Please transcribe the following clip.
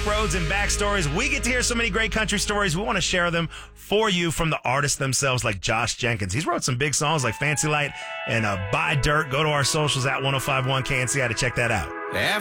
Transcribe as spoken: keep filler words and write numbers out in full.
roads and backstories. We get to hear so many great country stories. We want to share them for you from the artists themselves, like Josh Jenkins. He's wrote some big songs like Fancy Light and uh, Buy Dirt. Go to our socials at ten fifty-one K N C I to check that out.